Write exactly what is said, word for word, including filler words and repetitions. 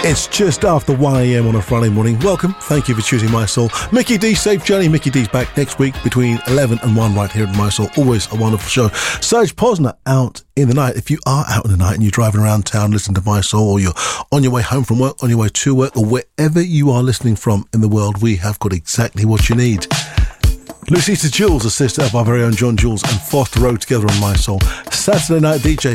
It's just after one a.m. on a Friday morning. Welcome. Thank you for choosing My Soul. Mickey D, safe journey. Mickey D's back next week between eleven and one right here at My Soul. Always a wonderful show. Serge Posner out in the night. If you are out in the night and you're driving around town listening to My Soul, or you're on your way home from work, on your way to work, or wherever you are listening from in the world, we have got exactly what you need. Lucita Jules, a sister of our very own John Jules, and Foster Road together on My Soul. Saturday Night D J.